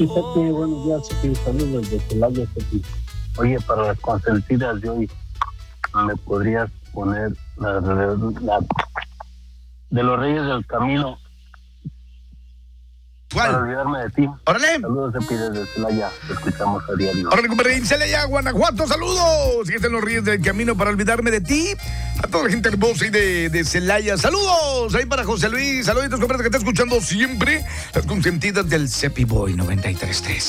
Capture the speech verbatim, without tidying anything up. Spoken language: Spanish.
Fíjate, buenos días, Cepi, saludos desde Celaya, Cepi. Oye, para las consentidas de hoy, ¿me podrías poner la, la, la de los Reyes del Camino? ¿Cuál? Para olvidarme de ti. ¡Órale! Saludos, Cepi, desde Celaya. Te escuchamos a diario. ¡Órale, compadre! En Celaya, Guanajuato, saludos. Y están los Reyes del Camino para olvidarme de ti. A toda la gente hermosa y de, de Celaya. ¡Saludos! Ahí para José Luis. Saluditos, compadre, que está escuchando siempre las consentidas del Cepi Boy noventa y tres punto tres.